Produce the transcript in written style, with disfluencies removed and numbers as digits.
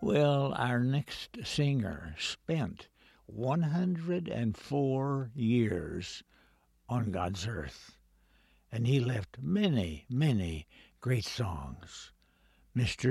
Well, our next singer spent 104 years on God's earth, and he left many, many great songs. Mr.